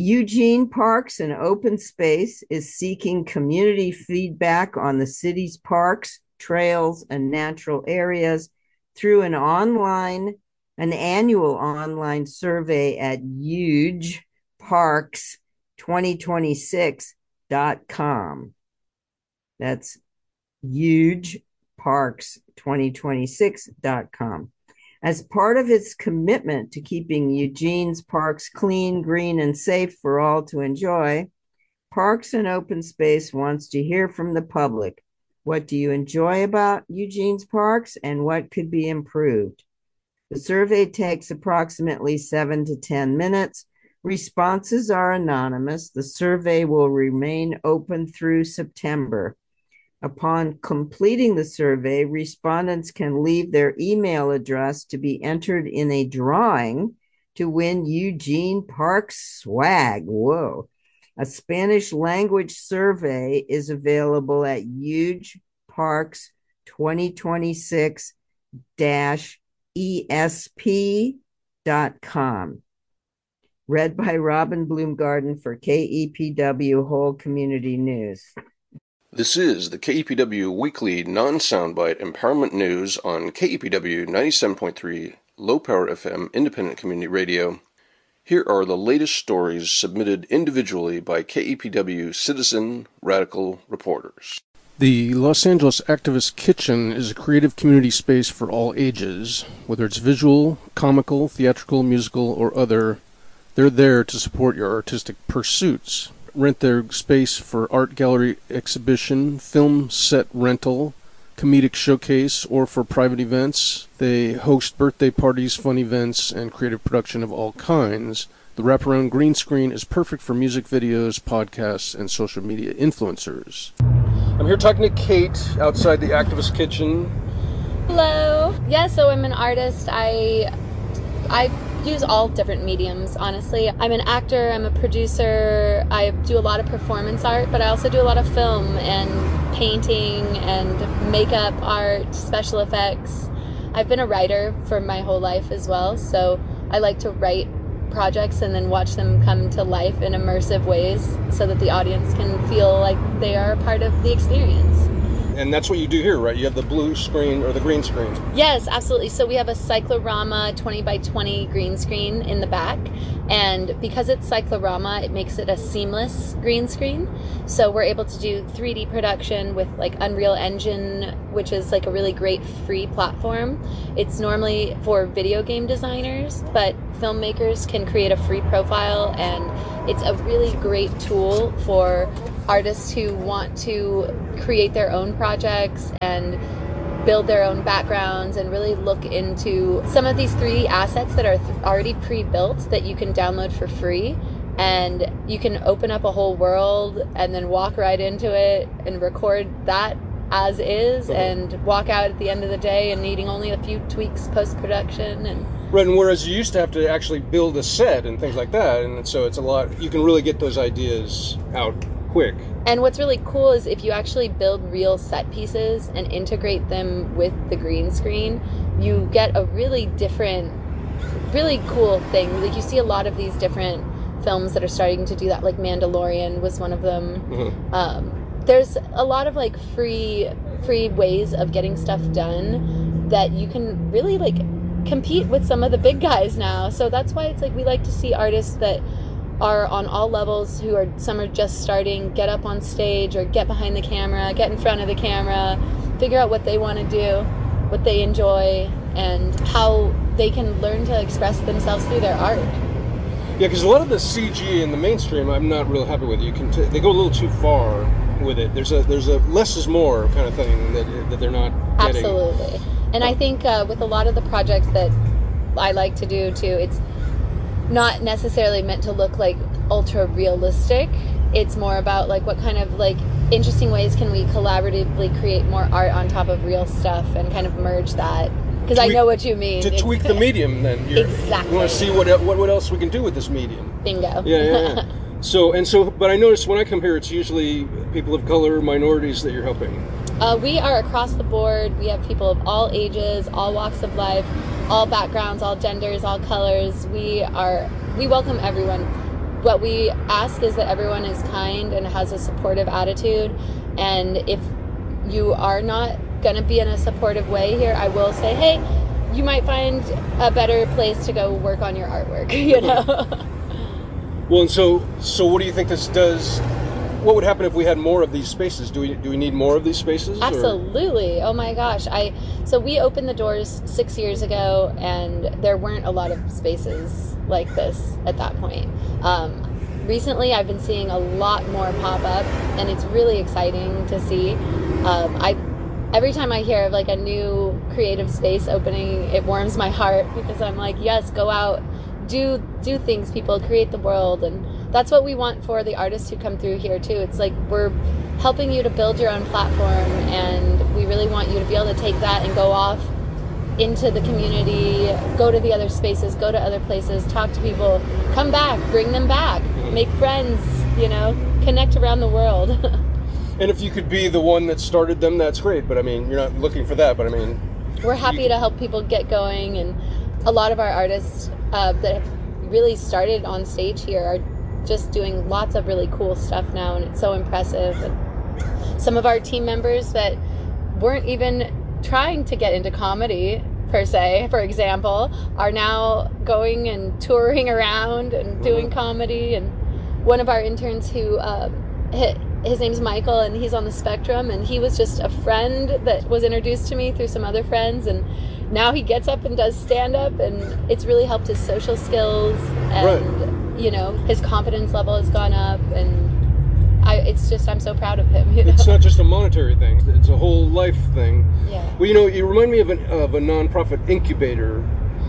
Eugene Parks and Open Space is seeking community feedback on the city's parks, trails, and natural areas through an annual online survey at hugeparks2026.com. That's hugeparks2026.com. As part of its commitment to keeping Eugene's parks clean, green, and safe for all to enjoy, Parks and Open Space wants to hear from the public. What do you enjoy about Eugene's parks and what could be improved? The survey takes approximately 7 to 10 minutes. Responses are anonymous. The survey will remain open through September. Upon completing the survey, respondents can leave their email address to be entered in a drawing to win Eugene Parks swag. Whoa. A Spanish language survey is available at hugeparks2026-esp.com. Read by Robin Bloomgarden for KEPW Whole Community News. This is the KEPW Weekly Non-Soundbite Empowerment News on KEPW 97.3 Low Power FM Independent Community Radio. Here are the latest stories submitted individually by KEPW citizen radical reporters. The Los Angeles Activist Kitchen is a creative community space for all ages. Whether it's visual, comical, theatrical, musical, or other, they're there to support your artistic pursuits. Rent their space for art gallery exhibition, film set rental, comedic showcase, or for private events. They host birthday parties, fun events, and creative production of all kinds. The wraparound green screen is perfect for music videos, podcasts, and social media influencers. I'm here talking to Kate outside the Activist Kitchen. Hello. Yeah, so I'm an artist. I use all different mediums, honestly. I'm an actor, I'm a producer, I do a lot of performance art, but I also do a lot of film and painting and makeup art, special effects. I've been a writer for my whole life as well, so I like to write projects and then watch them come to life in immersive ways so that the audience can feel like they are a part of the experience. And that's what you do here, right? You have the blue screen or the green screen. Yes, absolutely. So we have a cyclorama 20 by 20 green screen in the back. And because it's cyclorama, it makes it a seamless green screen. So we're able to do 3D production with like Unreal Engine, which is like a really great free platform. It's normally for video game designers, but filmmakers can create a free profile, and it's a really great tool for artists who want to create their own projects and build their own backgrounds and really look into some of these 3D assets that are already pre-built that you can download for free, and you can open up a whole world and then walk right into it and record that as is and walk out at the end of the day and needing only a few tweaks post-production. And right, and whereas you used to have to actually build a set and things like that, and so it's a lot, you can really get those ideas out quick. And what's really cool is if you actually build real set pieces and integrate them with the green screen, you get a really different, really cool thing. Like you see a lot of these different films that are starting to do that, like Mandalorian was one of them. Mm-hmm. There's a lot of like free ways of getting stuff done that you can really like compete with some of the big guys now. So that's why it's like we like to see artists that are on all levels, who are, some are just starting, get up on stage or get behind the camera, get in front of the camera, figure out what they want to do, what they enjoy, and how they can learn to express themselves through their art. Yeah, because a lot of the CG in the mainstream, I'm not real happy with. They go a little too far with it. There's a less is more kind of thing that they're not getting. Absolutely. And I think with a lot of the projects that I like to do too, it's not necessarily meant to look like ultra realistic. It's more about like what kind of like interesting ways can we collaboratively create more art on top of real stuff and kind of merge that. Because I know what you mean. To tweak the medium, then. Exactly. You want to see what else we can do with this medium. Bingo. Yeah. But I notice when I come here, it's usually people of color, minorities that you're helping. We are across the board. We have people of all ages, all walks of life, all backgrounds, all genders, all colors. We welcome everyone. what we ask is that everyone is kind and has a supportive attitude. And if you are not going to be in a supportive way here, I will say, hey, you might find a better place to go work on your artwork, you know? Well, and so what do you think this does? What would happen if we had more of these spaces? Do we need more of these spaces? Absolutely. Oh my gosh. So we opened the doors 6 years ago, and there weren't a lot of spaces like this at that point. Recently, I've been seeing a lot more pop up, and it's really exciting to see. Every time I hear of like a new creative space opening, it warms my heart, because I'm like, yes, go out, do things, people, create the world. And that's what we want for the artists who come through here too. It's like we're helping you to build your own platform, and we really want you to be able to take that and go off into the community, go to the other spaces, go to other places, talk to people, come back, bring them back, make friends, you know, connect around the world. And if you could be the one that started them, that's great. But I mean, you're not looking for that, but I mean... We're happy to help people get going, and a lot of our artists that have really started on stage here are just doing lots of really cool stuff now, and it's so impressive. And some of our team members that weren't even trying to get into comedy, per se, for example, are now going and touring around and doing comedy. And one of our interns who... his name's Michael, and he's on the spectrum, and he was just a friend that was introduced to me through some other friends, and now he gets up and does stand-up, and it's really helped his social skills, and you know, his confidence level has gone up, and I'm so proud of him. You know? It's not just a monetary thing, it's a whole life thing. Yeah. Well, you know, you remind me of a nonprofit incubator.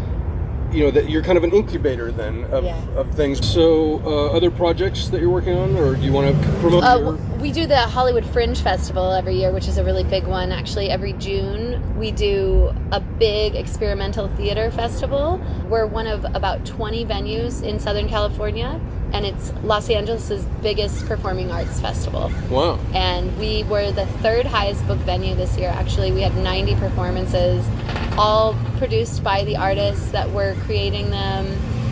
You know, that you're kind of an incubator then of things. So, other projects that you're working on, or do you want to promote We do the Hollywood Fringe Festival every year, which is a really big one. Actually, every June, we do a big experimental theater festival. We're one of about 20 venues in Southern California, and it's Los Angeles' biggest performing arts festival. Wow. And we were the third highest booked venue this year. Actually, we had 90 performances, all produced by the artists that were creating them.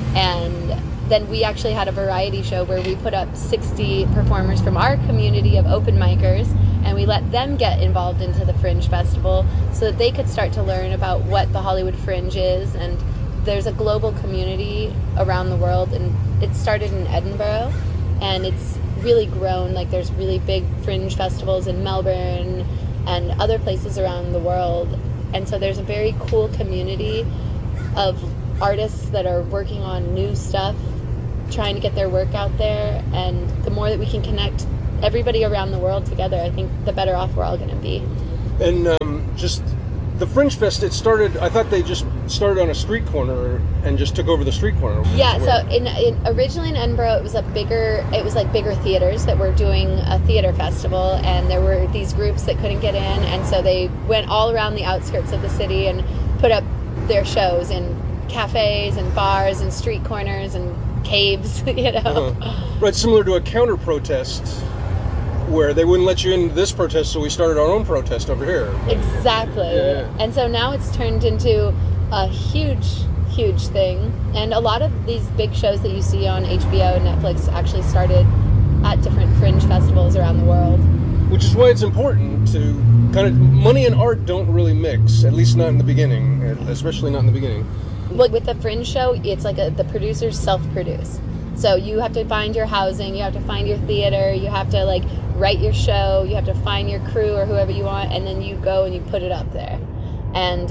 And then we actually had a variety show where we put up 60 performers from our community of open micers, and we let them get involved into the Fringe Festival so that they could start to learn about what the Hollywood Fringe is. And there's a global community around the world, and it started in Edinburgh, and it's really grown. Like, there's really big Fringe festivals in Melbourne and other places around the world. And so there's a very cool community of artists that are working on new stuff, trying to get their work out there. And the more that we can connect everybody around the world together, I think the better off we're all going to be. And just the Fringe Fest, I thought they just started on a street corner and just took over the street corner. Yeah, so originally in Edinburgh, it was like bigger theaters that were doing a theater festival, and there were these groups that couldn't get in, and so they went all around the outskirts of the city and put up their shows in cafes and bars and street corners and caves, you know. Right, similar to a counter-protest where they wouldn't let you in this protest, so we started our own protest over here. Exactly. Yeah. And so now it's turned into a huge thing. And a lot of these big shows that you see on HBO and Netflix actually started at different Fringe festivals around the world. Which is why it's important to money and art don't really mix, at least not in the beginning, especially not in the beginning. Like with the Fringe show, it's like the producers self-produce. So you have to find your housing, you have to find your theater, you have to like write your show, you have to find your crew or whoever you want, and then you go and you put it up there. And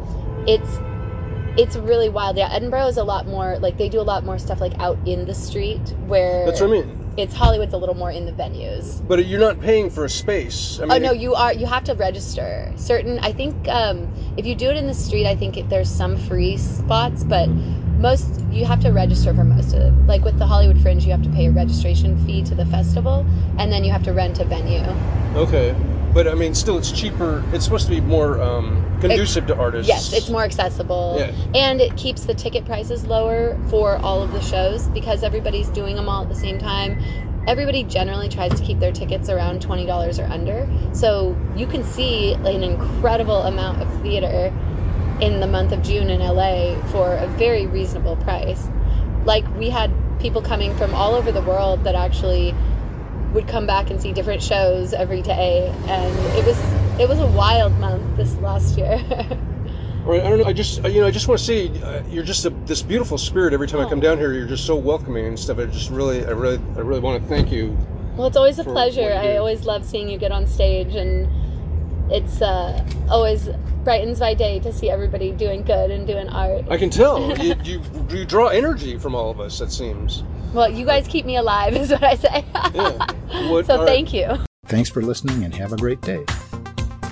it's really wild. Yeah, Edinburgh is a lot more, like they do a lot more stuff like out in the street, where that's what I mean. It's Hollywood's a little more in the venues. But you're not paying for a space. I mean, no, you are. You have to register. I think if you do it in the street, I think there's some free spots, but you have to register for most of it. Like with the Hollywood Fringe, you have to pay a registration fee to the festival, and then you have to rent a venue. Okay. But I mean, still, it's cheaper. It's supposed to be more conducive to artists. Yes, it's more accessible. Yeah. And it keeps the ticket prices lower for all of the shows because everybody's doing them all at the same time. Everybody generally tries to keep their tickets around $20 or under. So you can see an incredible amount of theater in the month of June in LA for a very reasonable price. Like we had people coming from all over the world that actually would come back and see different shows every day, and it was a wild month this last year. Right, I don't know. I just want to say you're just this beautiful spirit. Every time I come down here, you're just so welcoming and stuff. I really want to thank you. Well, it's always a pleasure. I always love seeing you get on stage, and it's always brightens my day to see everybody doing good and doing art. I can tell. you draw energy from all of us, it seems. Well, you guys keep me alive, is what I say. Yeah. So thank you. Thanks for listening and have a great day.